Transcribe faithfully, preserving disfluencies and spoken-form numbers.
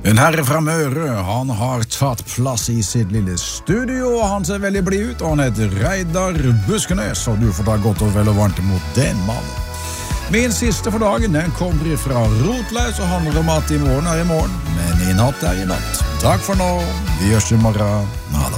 En herre fra Møre, han har tatt plass i sitt lille studio, og han ser veldig blid ut, og han heter Reidar Buskenes, og du får ta godt og vel og varmt imot den mannen. Min siste for dagen, den kommer fra Rotleis og handler om at i morgen er i morgen, men i natt er i natt. Takk for nå, vi gjørs i morgen, ha det.